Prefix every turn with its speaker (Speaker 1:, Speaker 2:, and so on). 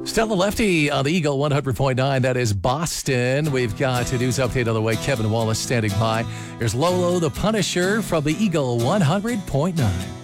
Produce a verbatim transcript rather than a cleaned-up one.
Speaker 1: Stella Lefty on the Eagle one hundred point nine. That is Boston. We've got a news update on the way. Kevin Wallace standing by. Here's Lolo the Punisher from the Eagle one hundred point nine.